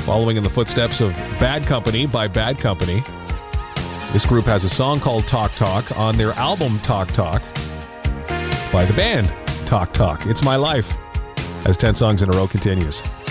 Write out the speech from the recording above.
following in the footsteps of Bad Company by Bad Company. This group has a song called Talk Talk on their album Talk Talk by the band Talk Talk. It's My Life, as 10 songs in a row continues.